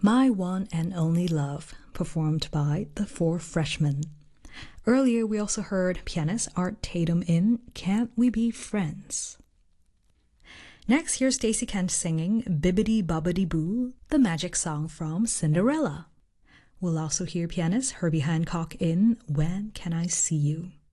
My One and Only Love, performed by the Four Freshmen. Earlier, we also heard pianist Art Tatum in Can't We Be Friends? Next, here's Stacey Kent singing Bibbidi Bobbidi Boo, the magic song from Cinderella. We'll also hear pianist Herbie Hancock in When Can I See You?